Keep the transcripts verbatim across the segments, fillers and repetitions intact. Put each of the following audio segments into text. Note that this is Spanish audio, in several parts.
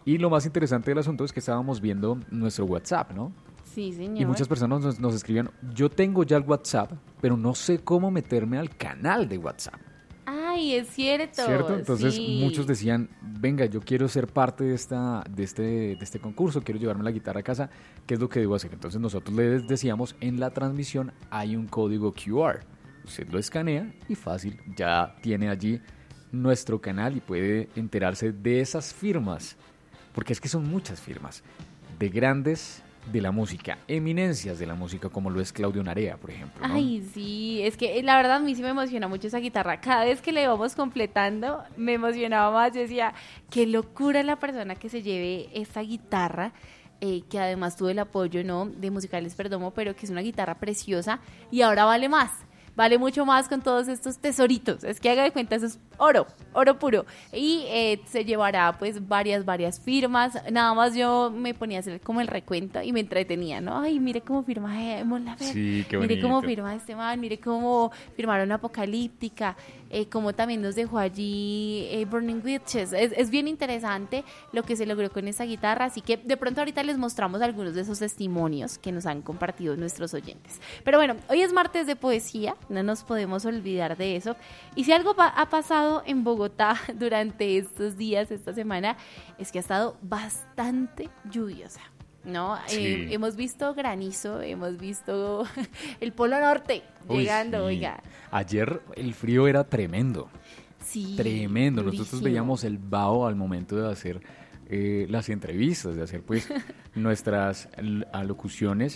Y lo más interesante del asunto es que estábamos viendo nuestro WhatsApp, ¿no? Sí, señor. Y muchas personas nos, nos escribían, yo tengo ya el WhatsApp, pero no sé cómo meterme al canal de WhatsApp. Ay, es cierto. ¿Cierto? Entonces sí. muchos decían, venga, yo quiero ser parte de, esta, de, este, de este concurso, quiero llevarme la guitarra a casa, ¿qué es lo que debo hacer? Entonces nosotros les decíamos, en la transmisión hay un código Q R. Usted lo escanea y fácil, ya tiene allí nuestro canal y puede enterarse de esas firmas, porque es que son muchas firmas, de grandes de la música, eminencias de la música, como lo es Claudio Narea, por ejemplo, ¿no? Ay, sí, es que la verdad a mí sí me emociona mucho esa guitarra. Cada vez que la íbamos completando, me emocionaba más. Yo decía, qué locura la persona que se lleve esta guitarra, eh, que además tuve el apoyo, ¿no?, de Musicales Perdomo, pero que es una guitarra preciosa y ahora vale más. Vale mucho más con todos estos tesoritos. Es que haga de cuenta, eso es oro, oro puro. Y eh, se llevará pues varias, varias firmas. Nada más yo me ponía a hacer como el recuento y me entretenía, ¿no? Ay, mire cómo firma eh, Mon Laferte. Sí, qué mire bonito. cómo firma este man, mire cómo firmaron Apocalíptica, eh, cómo también nos dejó allí eh, Burning Witches. Es, es bien interesante lo que se logró con esta guitarra, así que de pronto ahorita les mostramos algunos de esos testimonios que nos han compartido nuestros oyentes. Pero bueno, hoy es martes de poesía, no nos podemos olvidar de eso. Y si algo pa- ha pasado en Bogotá durante estos días, esta semana, es que ha estado bastante lluviosa, ¿no? Sí. Eh, hemos visto granizo, hemos visto el Polo Norte Uy, llegando, sí. oiga. Ayer el frío era tremendo, Sí, tremendo. Nosotros durísimo. veíamos el vaho al momento de hacer eh, las entrevistas, de hacer pues nuestras l- alocuciones.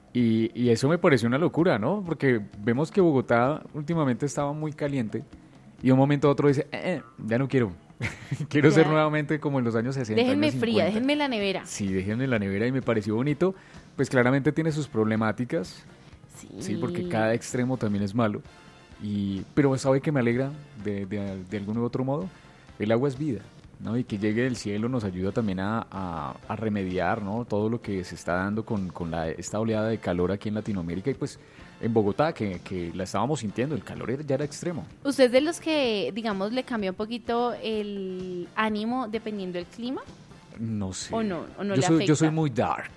Y, y eso me pareció una locura, ¿no? Porque vemos que Bogotá últimamente estaba muy caliente y de un momento a otro dice, eh, eh, ya no quiero. Quiero Ya. ser nuevamente como en los años sesenta. Déjenme años fría, cincuenta. déjenme la nevera. Sí, déjenme en la nevera y me pareció bonito. Pues claramente tiene sus problemáticas, Sí, sí, porque cada extremo también es malo. Y, pero sabe que me alegra de, de, de algún u otro modo, el agua es vida, ¿no? Y que llegue del cielo nos ayuda también a, a, a remediar, ¿no?, todo lo que se está dando con, con la, esta oleada de calor aquí en Latinoamérica y pues en Bogotá, que, que la estábamos sintiendo, el calor era- ya era extremo. ¿Usted es de los que, digamos, le cambia un poquito el ánimo dependiendo del clima? No sé. ¿O no? ¿O no yo, le soy, yo afecta? soy muy dark.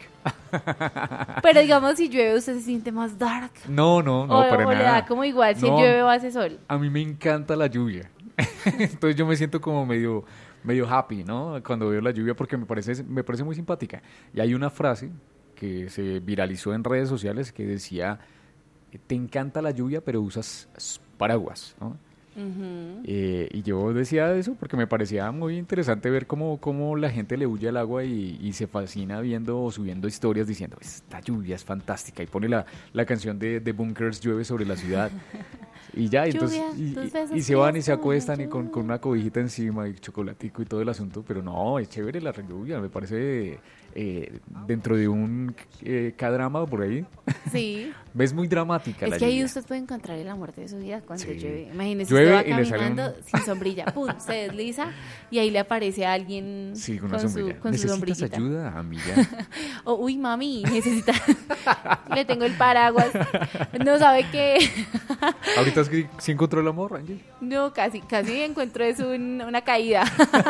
Pero digamos, si llueve, ¿usted se siente más dark? No, no, no, o, para o le nada. da como igual si No. llueve o hace sol. A mí me encanta la lluvia. Entonces yo me siento como medio, medio happy, ¿no?, cuando veo la lluvia porque me parece, me parece muy simpática. Y hay una frase que se viralizó en redes sociales que decía, te encanta la lluvia pero usas s- paraguas, ¿no? Ujú. Eh, y yo decía eso porque me parecía muy interesante ver cómo, cómo la gente le huye al agua y, y se fascina viendo o subiendo historias diciendo, esta lluvia es fantástica, y pone la, la canción de, de Bunkers, Llueve sobre la ciudad. Y ya, y entonces, Lluvia, y, tus y- besos y se van y se fríos como la acuestan y con, con lluvia. una cobijita encima y chocolatico y todo el asunto, pero no, es chévere la lluvia, me parece eh, dentro de un eh, K-drama por ahí, Sí. ves muy dramática la Es que ahí lluvia. usted puede encontrar el amor de su vida cuando Sí. llueve. Imagínese, Llueve usted y va le sale un- caminando sin sombrilla, pum, se desliza y ahí le aparece a alguien Sí, con una su, sombrilla. con su ¿Necesitas sombrillita. ayuda, amiga? O, uy, mami, necesita. Le tengo el paraguas. No sabe qué. ¿Ahorita es que sí encontró el amor, Ángel? No, casi, casi encuentro es un- una caída.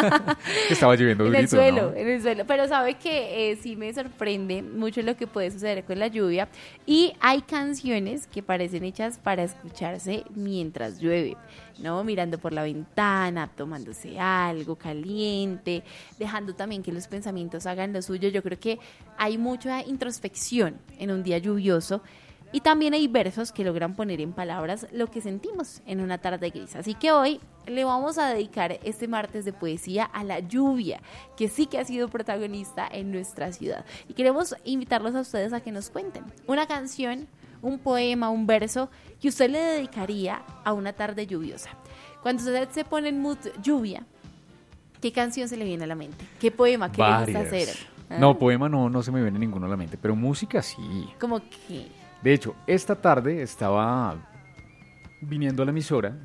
Que estaba lloviendo En el durito, suelo, ¿no? en el suelo. Pero sabe que eh, sí me sorprende mucho lo que puede suceder con la lluvia. Y hay canciones que parecen hechas para escucharse mientras llueve, ¿no? Mirando por la ventana, tomándose algo caliente, dejando también que los pensamientos hagan lo suyo. Yo creo que hay mucha introspección en un día lluvioso. Y también hay versos que logran poner en palabras lo que sentimos en una tarde gris. Así que hoy le vamos a dedicar este martes de poesía a la lluvia, que sí que ha sido protagonista en nuestra ciudad. Y queremos invitarlos a ustedes a que nos cuenten una canción, un poema, un verso que usted le dedicaría a una tarde lluviosa. Cuando usted se pone en mood lluvia, ¿qué canción se le viene a la mente? ¿Qué poema? ¿Qué le gusta hacer? ¿Ah? No, poema no, no se me viene ninguno a la mente, pero música sí. Como que... De hecho, esta tarde estaba viniendo a la emisora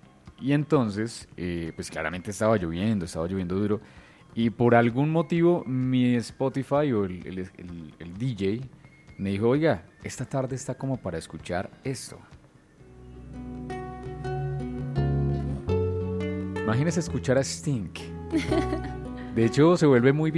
y entonces, eh, pues claramente estaba lloviendo, estaba lloviendo duro y por algún motivo mi Spotify o el, el, el- el D J me dijo, oiga, esta tarde está como para escuchar esto. Imagínese escuchar a Sting. De hecho, se vuelve muy